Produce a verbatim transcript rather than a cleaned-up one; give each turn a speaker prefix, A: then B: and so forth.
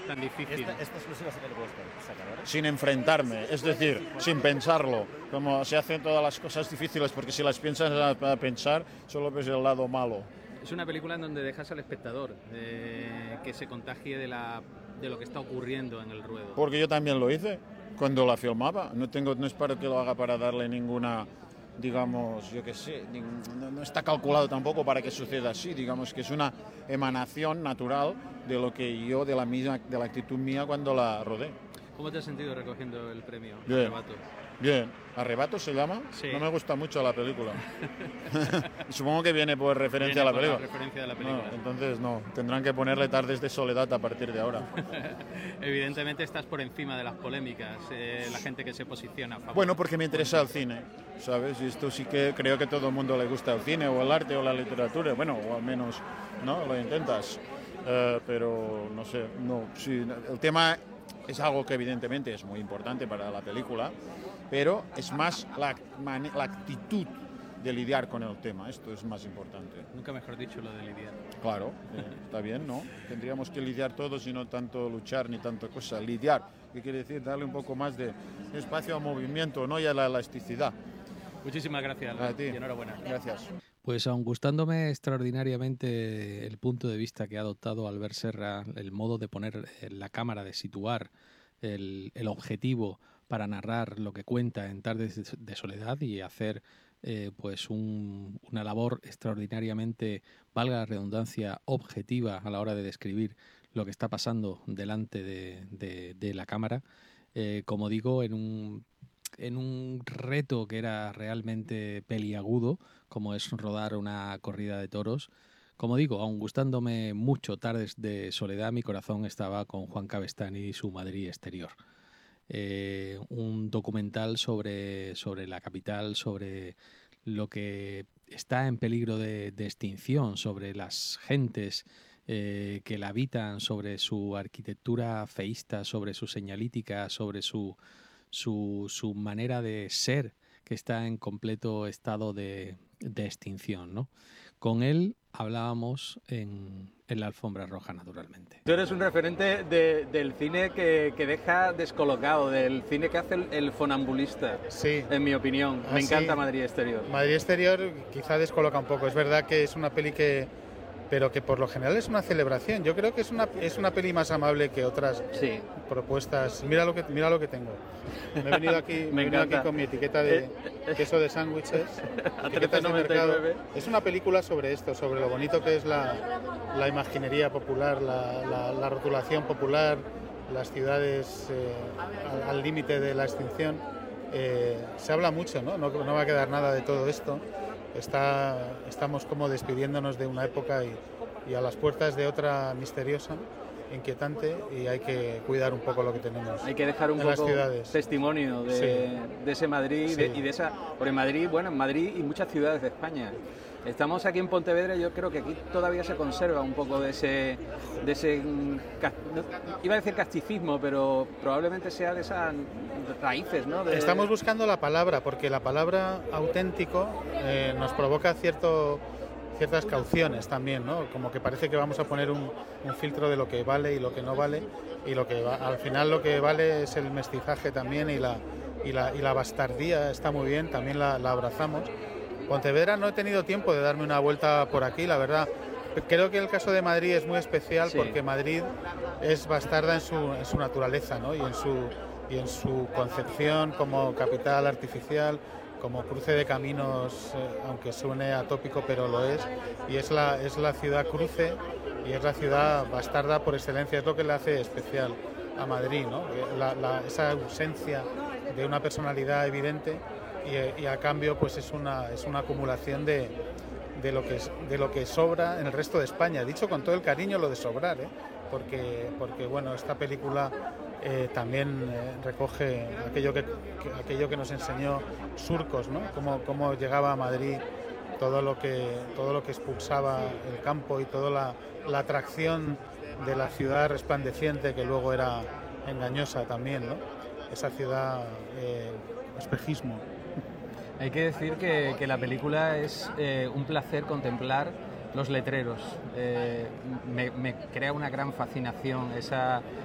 A: tan difícil.
B: Esta, esta exclusiva sí que lo puedes sacar, ¿verdad?
C: Sin enfrentarme, es decir, sin pensarlo, como se hacen todas las cosas difíciles, porque si las piensas a, a pensar, solo ves el lado malo.
A: Es una película en donde dejas al espectador eh, que se contagie de, la, de lo que está ocurriendo en el ruedo.
C: Porque yo también lo hice cuando la filmaba, no, tengo, no es para que lo haga para darle ninguna... digamos, yo qué sé, no, no está calculado tampoco para que suceda así, digamos que es una emanación natural de lo que yo, de la misma, de la actitud mía cuando la rodé.
A: ¿Cómo te has sentido recogiendo el premio?
C: Bien,
A: Arrebato?
C: bien. ¿Arrebato se llama?
A: Sí.
C: No me gusta mucho la película. Supongo que viene por referencia
A: Viene
C: a la
A: por
C: película.
A: La referencia de la película.
C: No, entonces no, tendrán que ponerle Tardes de soledad a partir de ahora.
A: Evidentemente estás por encima de las polémicas, eh, la gente que se posiciona a favor.
C: Bueno, porque me interesa el cine, ¿sabes? Y esto sí que creo que a todo el mundo le gusta el cine o el arte o la literatura, bueno, o al menos, ¿no? Lo intentas. Uh, pero no sé, no, sí, el tema es algo que evidentemente es muy importante para la película, pero es más la, la actitud de lidiar con el tema, esto es más importante.
A: Nunca mejor dicho lo de lidiar.
C: Claro, eh, está bien, ¿no? Tendríamos que lidiar todos y no tanto luchar ni tanto cosa. Lidiar, ¿qué quiere decir? Darle un poco más de espacio al movimiento, ¿no? Y a la elasticidad.
A: Muchísimas gracias,
C: a ti.
A: Y enhorabuena.
C: Gracias.
D: Pues aun gustándome extraordinariamente el punto de vista que ha adoptado Albert Serra, el modo de poner la cámara, de situar el, el objetivo para narrar lo que cuenta en Tardes de Soledad y hacer eh, pues un, una labor extraordinariamente, valga la redundancia, objetiva a la hora de describir lo que está pasando delante de, de, de la cámara, eh, como digo, en un en un reto que era realmente peliagudo, como es rodar una corrida de toros. Como digo, aun gustándome mucho Tardes de Soledad, mi corazón estaba con Juan Cabestany y su Madrid exterior. Eh, un documental sobre, sobre la capital, sobre lo que está en peligro de, de extinción, sobre las gentes eh, que la habitan, sobre su arquitectura feísta, sobre su señalítica, sobre su... Su, su manera de ser, que está en completo estado de, de extinción, ¿no? Con él hablábamos en, en la alfombra roja, naturalmente.
E: Tú eres un referente de, del cine que, que deja descolocado, del cine que hace el, el fonambulista,
F: sí.
E: En mi opinión. Me
F: ah,
E: encanta
F: sí.
E: Madrid Exterior.
F: Madrid Exterior quizá descoloca un poco. Es verdad que es una peli que... pero que por lo general es una celebración. Yo creo que es una, es una peli más amable que otras
E: sí.
F: propuestas. Mira lo que, mira lo que tengo. Me he venido aquí, me me he venido aquí con mi etiqueta de queso de sándwiches. Etiquetas de mercado. Es una película sobre esto, sobre lo bonito que es la, la imaginería popular, la, la, la rotulación popular, las ciudades eh, al límite de la extinción. Eh, se habla mucho, ¿no? ¿no? No va a quedar nada de todo esto. Está, estamos como despidiéndonos de una época y, y a las puertas de otra misteriosa, inquietante, y hay que cuidar un poco lo que tenemos.
E: Hay que dejar un
F: en
E: poco
F: las ciudades.
E: Testimonio de, sí. de ese Madrid sí. de, y de esa... Porque Madrid, bueno, en Madrid y muchas ciudades de España. Estamos aquí en Pontevedra y yo creo que aquí todavía se conserva un poco de ese... de ese iba a decir casticismo, pero probablemente sea de esas raíces, ¿no? De...
F: Estamos buscando la palabra, porque la palabra auténtico eh, nos provoca cierto... ciertas cauciones también, ¿no? Como que parece que vamos a poner un, un filtro de lo que vale y lo que no vale, y lo que va, al final lo que vale es el mestizaje también, y la, y la, y la bastardía está muy bien, también la, la abrazamos. Pontevedra no he tenido tiempo de darme una vuelta por aquí, la verdad. Creo que el caso de Madrid es muy especial sí. porque Madrid es bastarda en su, en su naturaleza, ¿no? y, en su, y en su concepción como capital artificial, como cruce de caminos, eh, aunque suene atópico, pero lo es, y es la, es la ciudad cruce y es la ciudad bastarda por excelencia, es lo que le hace especial a Madrid, ¿no? la, la, esa ausencia de una personalidad evidente y, y a cambio pues es una, es una acumulación de, de, lo que, de lo que sobra en el resto de España, dicho con todo el cariño lo de sobrar, ¿eh? porque, porque bueno, esta película Eh, también eh, recoge aquello que, que, aquello que nos enseñó Surcos, ¿no? Cómo, cómo llegaba a Madrid todo lo que, todo lo que expulsaba el campo y toda la, la atracción de la ciudad resplandeciente que luego era engañosa también, ¿no? Esa ciudad eh, espejismo.
E: Hay que decir que, que la película es eh, un placer contemplar los letreros. Eh, me, me crea una gran fascinación esa